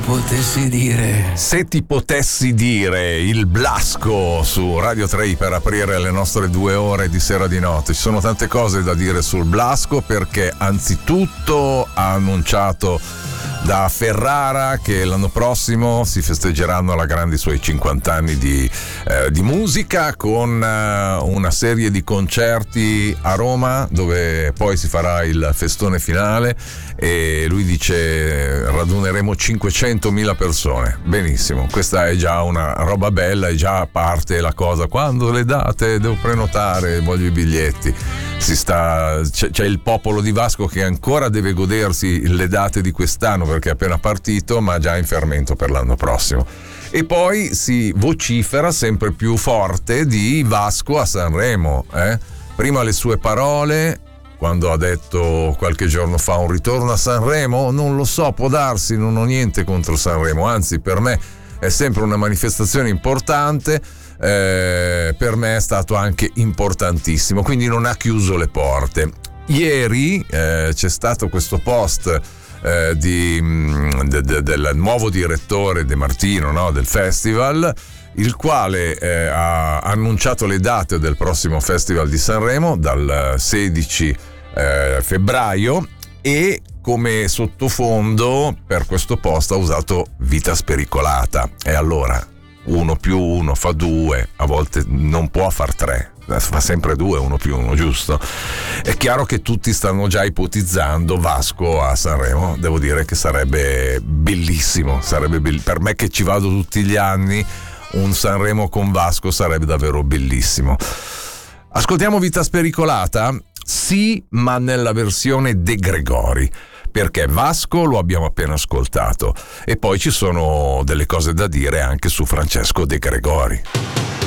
Se ti potessi dire, il Blasco su Radio 3 per aprire le nostre 2 ore di Sera di Notte. Ci sono tante cose da dire sul Blasco, perché anzitutto ha annunciato da Ferrara che l'anno prossimo si festeggeranno alla grande i suoi 50 anni di musica, con una serie di concerti a Roma dove poi si farà il festone finale, e lui dice raduneremo 500.000 persone. Benissimo, questa è già una roba bella, e già parte la cosa: quando le date, devo prenotare, voglio i biglietti. C'è il popolo di Vasco che ancora deve godersi le date di quest'anno, perché è appena partito, ma già in fermento per l'anno prossimo. E poi si vocifera sempre più forte di Vasco a Sanremo. Prima le sue parole, quando ha detto qualche giorno fa un ritorno a Sanremo, non lo so, può darsi, non ho niente contro Sanremo, anzi per me è sempre una manifestazione importante. Per me è stato anche importantissimo, quindi non ha chiuso le porte. Ieri c'è stato questo post del nuovo direttore De Martino, no, del festival, il quale ha annunciato le date del prossimo Festival di Sanremo dal 16 febbraio, e come sottofondo per questo post ha usato Vita spericolata. E allora 1 più 1 fa 2, a volte non può far 3, fa sempre 2, 1 più 1, giusto? È chiaro che tutti stanno già ipotizzando Vasco a Sanremo. Devo dire che sarebbe bellissimo, per me che ci vado tutti gli anni, un Sanremo con Vasco sarebbe davvero bellissimo. Ascoltiamo Vita spericolata? Sì, ma nella versione De Gregori, perché Vasco lo abbiamo appena ascoltato, e poi ci sono delle cose da dire anche su Francesco De Gregori.